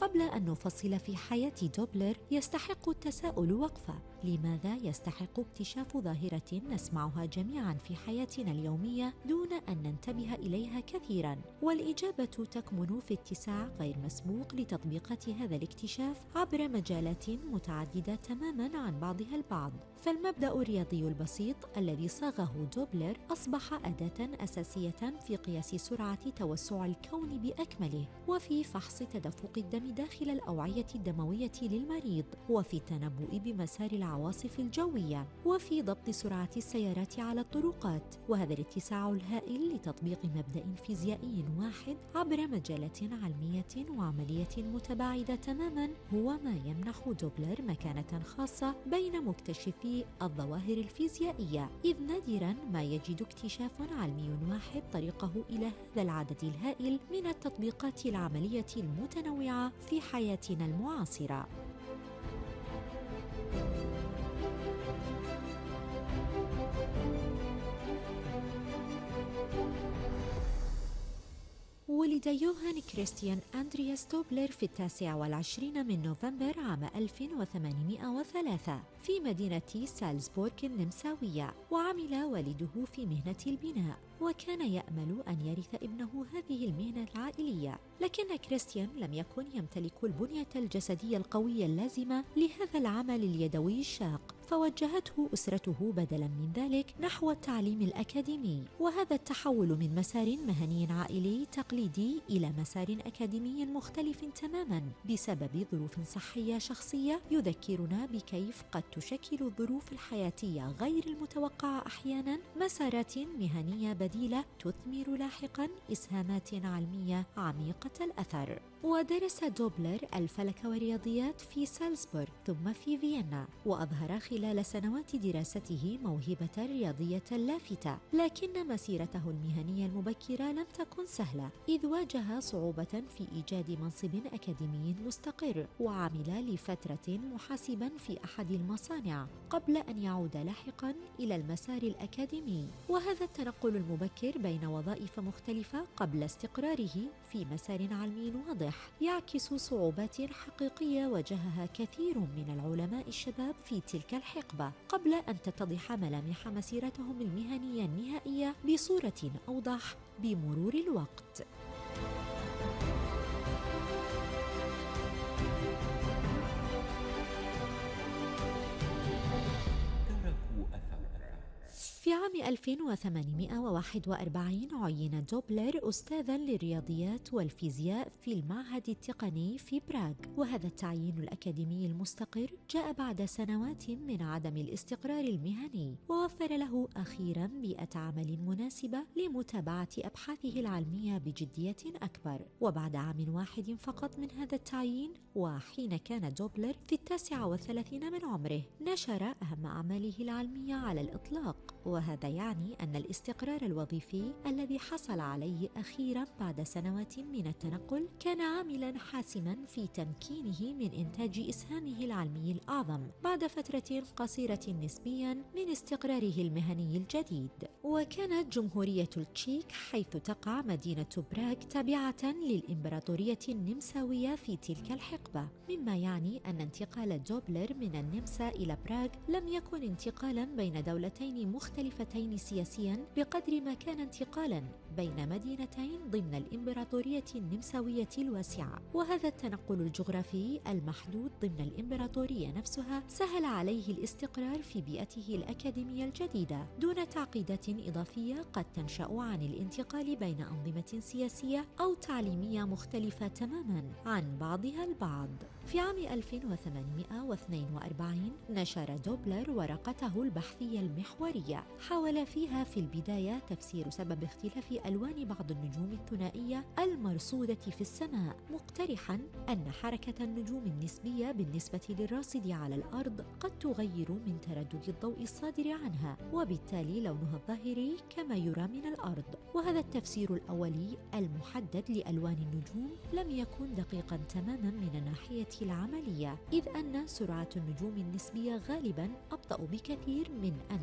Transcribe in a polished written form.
قبل أن نفصل في حياة دوبلر، يستحق التساؤل وقفة: لماذا يستحق اكتشاف ظاهرة نسمعها جميعاً في حياتنا اليومية دون أن ننتبه إليها كثيراً؟ والإجابة تكمن في اتساع غير مسبوق لتطبيقات هذا الاكتشاف عبر مجالات متعددة تماماً عن بعضها البعض. فالمبدأ الرياضي البسيط الذي صاغه دوبلر أصبح أداة أساسية في قياس سرعة توسع الكون بأكمله، وفي فحص تدفق الدم داخل الأوعية الدموية للمريض، وفي التنبؤ بمسار العواصف الجوية، وفي ضبط سرعة السيارات على الطرقات. وهذا الاتساع الهائل لتطبيق مبدأ فيزيائي واحد عبر مجالات علمية وعملية متباعدة تماماً هو ما يمنح دوبلر مكانة خاصة بين مكتشفي الظواهر الفيزيائية، إذ نادراً ما يجد اكتشاف علمي واحد طريقه إلى هذا العدد الهائل من التطبيقات العملية المتنوعة في حياتنا المعاصرة. ولد يوهان كريستيان أندرياس دوبلر في 29 من نوفمبر عام 1803 في مدينة سالزبورغ النمساوية، وعمل والده في مهنة البناء، وكان يأمل أن يرث ابنه هذه المهنة العائلية. لكن كريستيان لم يكن يمتلك البنية الجسدية القوية اللازمة لهذا العمل اليدوي الشاق، فوجهته أسرته بدلاً من ذلك نحو التعليم الأكاديمي. وهذا التحول من مسار مهني عائلي تقليدي إلى مسار أكاديمي مختلف تماماً بسبب ظروف صحية شخصية يذكرنا بكيف قد تشكل الظروف الحياتية غير المتوقعة أحياناً مسارات مهنية بديلة تثمر لاحقاً إسهامات علمية عميقة الأثر. ودرس دوبلر الفلك والرياضيات في سالزبورغ ثم في فيينا، وأظهر خلال سنوات دراسته موهبة رياضية لافتة، لكن مسيرته المهنية المبكرة لم تكن سهلة، إذ واجه صعوبة في إيجاد منصب أكاديمي مستقر، وعمل لفترة محاسبا في أحد المصانع قبل أن يعود لاحقا إلى المسار الأكاديمي. وهذا التنقل المبكر بين وظائف مختلفة قبل استقراره في مسار علمي واضح يعكس صعوبات حقيقية واجهها كثير من العلماء الشباب في تلك الحقبة قبل أن تتضح ملامح مسيرتهم المهنية النهائية بصورة أوضح بمرور الوقت. في عام 1841 عين دوبلر أستاذاً للرياضيات والفيزياء في المعهد التقني في براغ، وهذا التعيين الأكاديمي المستقر جاء بعد سنوات من عدم الاستقرار المهني، ووفر له أخيراً بيئة عمل مناسبة لمتابعة أبحاثه العلمية بجدية أكبر. وبعد عام واحد فقط من هذا التعيين، وحين كان دوبلر في 39 من عمره، نشر أهم أعماله العلمية على الإطلاق. وهذا يعني أن الاستقرار الوظيفي الذي حصل عليه أخيراً بعد سنوات من التنقل كان عاملاً حاسماً في تمكينه من إنتاج إسهامه العلمي الأعظم بعد فترة قصيرة نسبياً من استقراره المهني الجديد. وكانت جمهورية التشيك حيث تقع مدينة براغ تابعة للإمبراطورية النمساوية في تلك الحقبة، مما يعني أن انتقال دوبلر من النمسا إلى براغ لم يكن انتقالاً بين دولتين مختلفتين سياسياً بقدر ما كان انتقالاً بين مدينتين ضمن الإمبراطورية النمساوية الواسعة. وهذا التنقل الجغرافي المحدود ضمن الإمبراطورية نفسها سهل عليه الاستقرار في بيئته الأكاديمية الجديدة دون تعقيدات إضافية قد تنشأ عن الانتقال بين أنظمة سياسية أو تعليمية مختلفة تماماً عن بعضها البعض. في عام 1842 نشر دوبلر ورقته البحثية المحورية، حاول فيها في البداية تفسير سبب اختلاف ألوان بعض النجوم الثنائية المرصودة في السماء، مقترحاً أن حركة النجوم النسبية بالنسبة للراصد على الأرض قد تغير من تردد الضوء الصادر عنها، وبالتالي لونها الظاهري كما يرى من الأرض. وهذا التفسير الأولي المحدد لألوان النجوم لم يكن دقيقاً تماماً من الناحية العملية، إذ أن سرعة النجوم النسبية غالباً أبطأ بكثير من أن